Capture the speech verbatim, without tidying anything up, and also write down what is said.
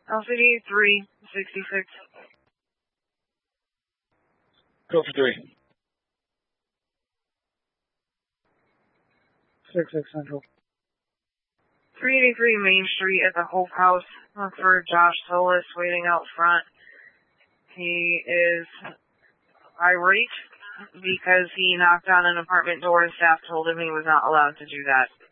L C D three sixty-six. Go for three. six six Central. three eighty-three Main Street at the Hope House. Look for Josh Solis waiting out front. He is irate because he knocked on an apartment door and staff told him he was not allowed to do that.